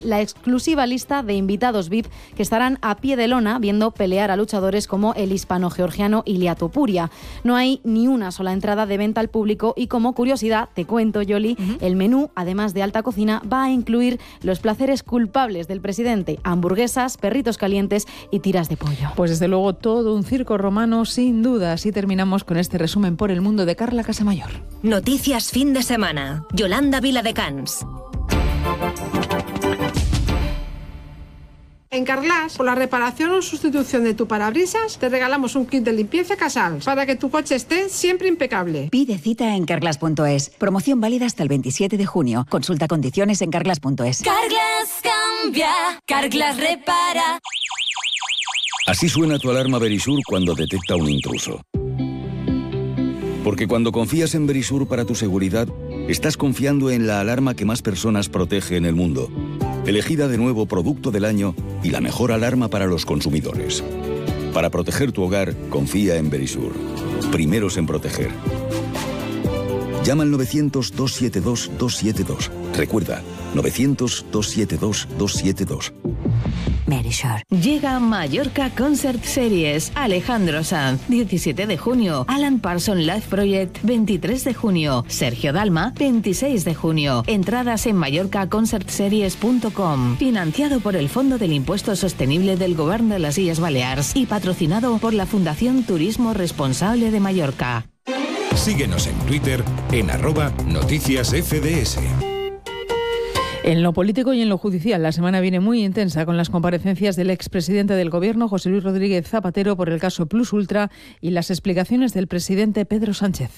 la exclusiva lista de invitados VIP que estarán a pie de lona viendo pelear a luchadores como el hispano-georgiano Ilia Topuria. No hay ni una sola entrada de venta al público y, como curiosidad, te cuento, Yoli, el menú, además de alta cocina, va a incluir los placeres culpables del presidente: hamburguesas, perritos calientes y tiras de pollo. Pues desde luego todo un circo romano, sin duda. Así terminamos con este resumen por el mundo de Carla Casamayor. Noticias fin de semana. Yolanda Viladecans. En Carglass, por la reparación o sustitución de tu parabrisas, te regalamos un kit de limpieza Casals para que tu coche esté siempre impecable. Pide cita en carglass.es. Promoción válida hasta el 27 de junio. Consulta condiciones en carglass.es. Carglass cambia, Carglass repara. Así suena tu alarma Verisur cuando detecta un intruso. Porque cuando confías en Verisur para tu seguridad, estás confiando en la alarma que más personas protege en el mundo. Elegida de nuevo Producto del Año y la mejor alarma para los consumidores. Para proteger tu hogar, confía en Verisur. Primeros en proteger. Llama al 900-272-272. Recuerda, 900-272-272. Verisur. Llega Mallorca Concert Series. Alejandro Sanz, 17 de junio. Alan Parsons Live Project, 23 de junio. Sergio Dalma, 26 de junio. Entradas en mallorcaconcertseries.com. Financiado por el Fondo del Impuesto Sostenible del Gobierno de las Illes Balears y patrocinado por la Fundación Turismo Responsable de Mallorca. Síguenos en Twitter en @noticiasfds. En lo político y en lo judicial, la semana viene muy intensa con las comparecencias del expresidente del Gobierno, José Luis Rodríguez Zapatero, por el caso Plus Ultra y las explicaciones del presidente Pedro Sánchez.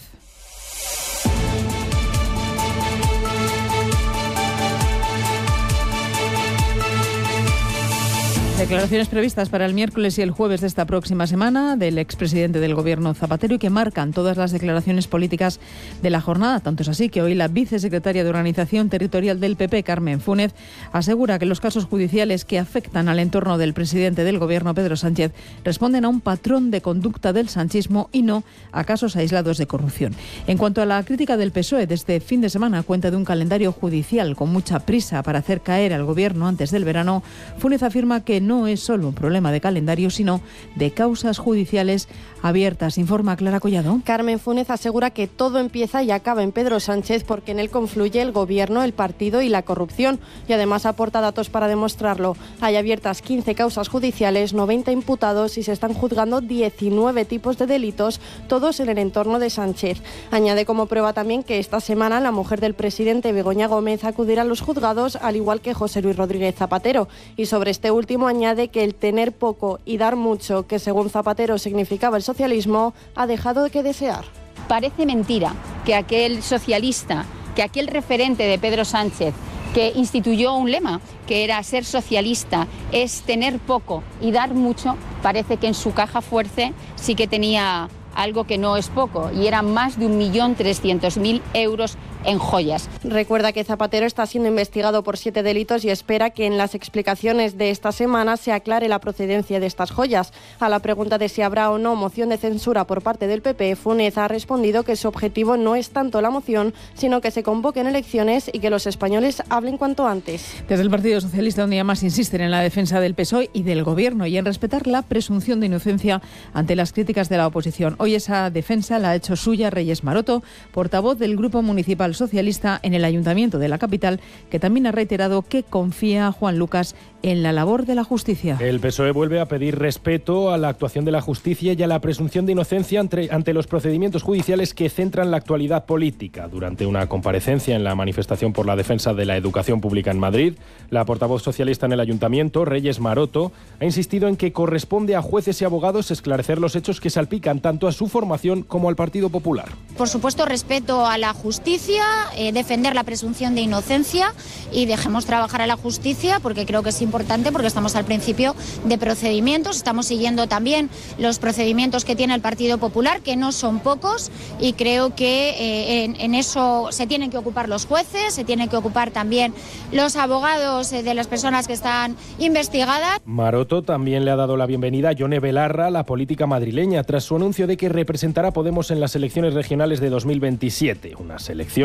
Declaraciones previstas para el miércoles y el jueves de esta próxima semana del expresidente del Gobierno Zapatero y que marcan todas las declaraciones políticas de la jornada. Tanto es así que hoy la vicesecretaria de Organización Territorial del PP, Carmen Fúnez, asegura que los casos judiciales que afectan al entorno del presidente del Gobierno, Pedro Sánchez, responden a un patrón de conducta del sanchismo y no a casos aislados de corrupción. En cuanto a la crítica del PSOE, desde fin de semana cuenta de un calendario judicial con mucha prisa para hacer caer al Gobierno antes del verano. Fúnez afirma que no es solo un problema de calendario, sino de causas judiciales abiertas. Informa Clara Collado. Carmen Fúnez asegura que todo empieza y acaba en Pedro Sánchez porque en él confluye el Gobierno, el partido y la corrupción. Y además aporta datos para demostrarlo. Hay abiertas 15 causas judiciales, 90 imputados y se están juzgando 19 tipos de delitos, todos en el entorno de Sánchez. Añade como prueba también que esta semana la mujer del presidente, Begoña Gómez, acudirá a los juzgados, al igual que José Luis Rodríguez Zapatero. Y sobre este último añade que el tener poco y dar mucho, que según Zapatero significaba el socialismo, ha dejado de desear. Parece mentira que aquel socialista, que aquel referente de Pedro Sánchez, que instituyó un lema, que era ser socialista, es tener poco y dar mucho, parece que en su caja fuerte sí que tenía algo que no es poco, y eran más de 1.300.000 euros en joyas. Recuerda que Zapatero está siendo investigado por 7 delitos y espera que en las explicaciones de esta semana se aclare la procedencia de estas joyas. A la pregunta de si habrá o no moción de censura por parte del PP, Fúnez ha respondido que su objetivo no es tanto la moción, sino que se convoquen elecciones y que los españoles hablen cuanto antes. Desde el Partido Socialista un día más insisten en la defensa del PSOE y del Gobierno y en respetar la presunción de inocencia ante las críticas de la oposición. Hoy esa defensa la ha hecho suya Reyes Maroto, portavoz del Grupo Municipal Socialista en el Ayuntamiento de la capital, que también ha reiterado que confía, Juan Lucas, en la labor de la justicia. El PSOE vuelve a pedir respeto a la actuación de la justicia y a la presunción de inocencia ante los procedimientos judiciales que centran la actualidad política. Durante una comparecencia en la manifestación por la defensa de la educación pública en Madrid, la portavoz socialista en el Ayuntamiento, Reyes Maroto, ha insistido en que corresponde a jueces y abogados esclarecer los hechos que salpican tanto a su formación como al Partido Popular. Por supuesto, respeto a la justicia, defender la presunción de inocencia y dejemos trabajar a la justicia, porque creo que es importante, porque estamos al principio de procedimientos, estamos siguiendo también los procedimientos que tiene el Partido Popular, que no son pocos, y creo que en eso se tienen que ocupar los jueces, se tienen que ocupar también los abogados de las personas que están investigadas. Maroto también le ha dado la bienvenida a Yone Belarra a la política madrileña, tras su anuncio de que representará a Podemos en las elecciones regionales de 2027, unas elecciones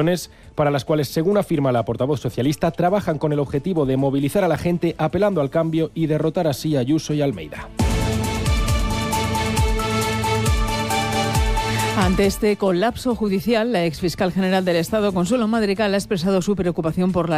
acciones para las cuales, según afirma la portavoz socialista, trabajan con el objetivo de movilizar a la gente apelando al cambio y derrotar así a Ayuso y Almeida. Ante este colapso judicial, la exfiscal general del Estado, Consuelo Madrigal, ha expresado su preocupación por la